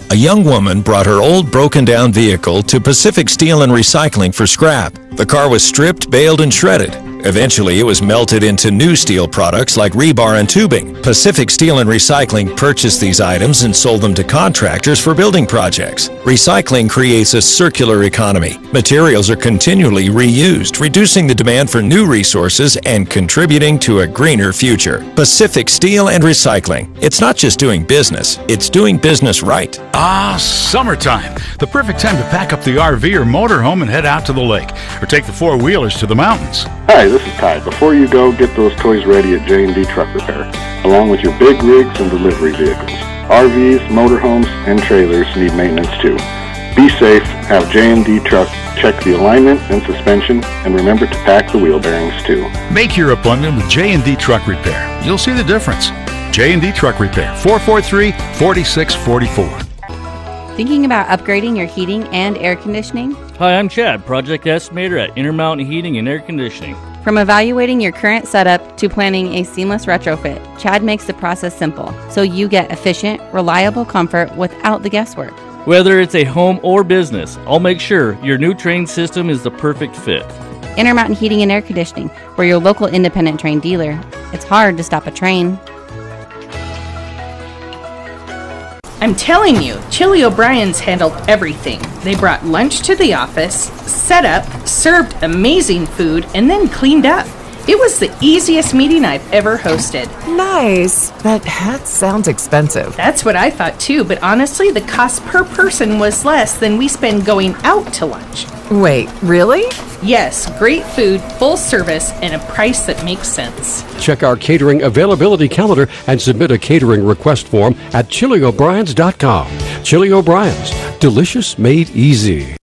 A young woman brought her old broken-down vehicle to Pacific Steel and Recycling for scrap. The car was stripped, baled, and shredded. Eventually, it was melted into new steel products like rebar and tubing. Pacific Steel and Recycling purchased these items and sold them to contractors for building projects. Recycling creates a circular economy. Materials are continually reused, reducing the demand for new resources and contributing to a greener future. Pacific Steel and Recycling. It's not just doing business, it's doing business right. Ah, summertime. The perfect time to pack up the RV or motorhome and head out to the lake, or take the four-wheelers to the mountains. Hi, this is Ty. Before you go, get those toys ready at J&D Truck Repair, along with your big rigs and delivery vehicles. RVs, motorhomes, and trailers need maintenance too. Be safe, have J&D Truck check the alignment and suspension, and remember to pack the wheel bearings too. Make your appointment with J&D Truck Repair. You'll see the difference. J&D Truck Repair, 443-4644. Thinking about upgrading your heating and air conditioning? Hi, I'm Chad, project estimator at Intermountain Heating and Air Conditioning. From evaluating your current setup to planning a seamless retrofit, Chad makes the process simple, so you get efficient, reliable comfort without the guesswork. Whether it's a home or business, I'll make sure your new Trane system is the perfect fit. Intermountain Heating and Air Conditioning, we're your local independent Trane dealer. It's hard to stop a Trane. I'm telling you, Chili O'Brien's handled everything. They brought lunch to the office, set up, served amazing food, and then cleaned up. It was the easiest meeting I've ever hosted. Nice, but that sounds expensive. That's what I thought too, but honestly, the cost per person was less than we spend going out to lunch. Wait, really? Yes, great food, full service, and a price that makes sense. Check our catering availability calendar and submit a catering request form at chiliobriens.com. Chili O'Brien's, delicious made easy.